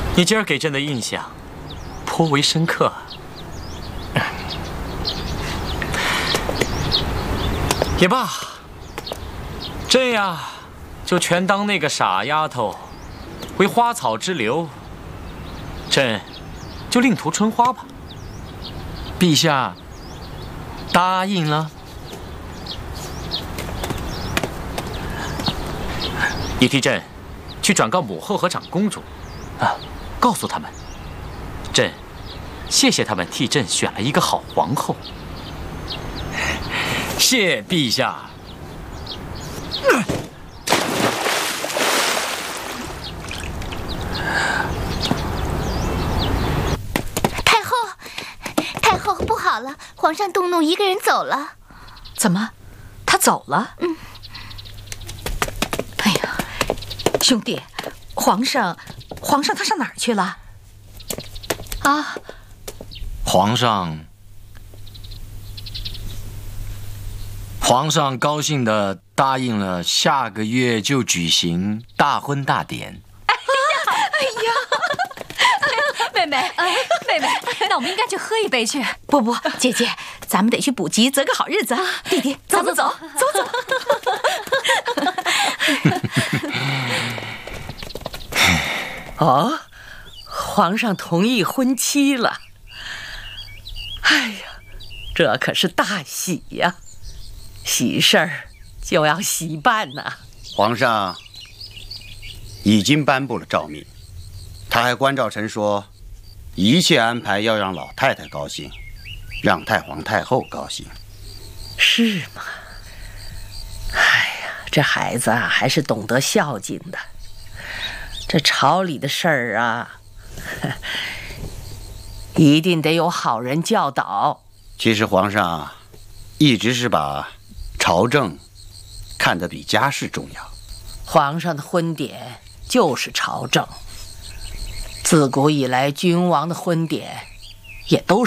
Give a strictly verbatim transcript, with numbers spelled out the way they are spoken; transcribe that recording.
你今儿给朕的印象颇为深刻。也罢，朕呀，就全当那个傻丫头为花草之流，朕就另图春花吧。 陛下答应了。 你替朕去转告母后和长公主，啊，告诉他们，朕谢谢他们替朕选了一个好皇后。 谢陛下。 太后，太后，不好了！皇上动怒，一个人走了。 怎么？他走了？ 嗯。 哎呀，兄弟，皇上，皇上他上哪儿去了？啊？ 皇上，皇上高兴地答应了，下个月就举行大婚大典。 哎呀，哎呀，妹妹，妹妹，那我们应该去喝一杯去。不不，姐姐，咱们得去补习，择个好日子。弟弟，走走走，走走。 哦，皇上同意婚期了。哎呀，这可是大喜呀！喜事儿就要喜办呐。 皇上已经颁布了诏命，他还关照臣说，一切安排要让老太太高兴，让太皇太后高兴。 是吗？哎呀，这孩子啊，还是懂得孝敬的。这朝里的事儿啊，一定得有好人教导。 其实皇上一直是把朝政看得比家事重要。 皇上的婚典就是朝政，自古以来君王的婚典也都是